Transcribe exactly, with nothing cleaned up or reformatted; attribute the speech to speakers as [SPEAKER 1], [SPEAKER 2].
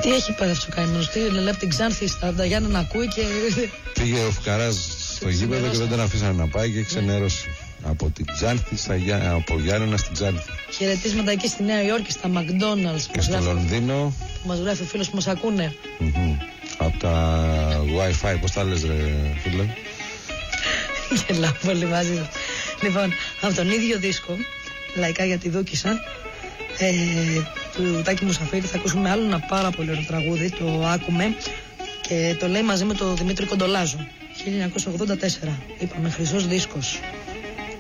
[SPEAKER 1] Τι έχει πάει αυτό ο καημένος, τι λέει από την Ξάνθη στα Γιάννα να ακούει και...
[SPEAKER 2] Πήγε ο Φουκαράς στο γήπεδο και δεν τον αφήσανε να πάει και ξενέρωσε. Από την Ξάνθη, στα Γιά... από Γιάννενα στην Ξάνθη.
[SPEAKER 1] Χαιρετίσματα εκεί στη Νέα Υόρκη, στα McDonald's.
[SPEAKER 2] Και στο γράφει... Λονδίνο.
[SPEAKER 1] Που μας γράφει ο φίλος που μας ακούνε.
[SPEAKER 2] Mm-hmm. Από τα Wi-Fi, πώς τα λες ρε φίλε.
[SPEAKER 1] Γελάω πολύ μαζί σας. Λοιπόν, από τον ίδιο δίσκο, Λαϊκά για τη Δούκισσα, ε, του Τάκη Μουσαφίρη, θα ακούσουμε άλλο ένα πάρα πολύ ωραίο τραγούδι, το άκουμε και το λέει μαζί με τον Δημήτρη Κοντολάζο. χίλια εννιακόσια ογδόντα τέσσερα, είπαμε, χρυσός δίσκος.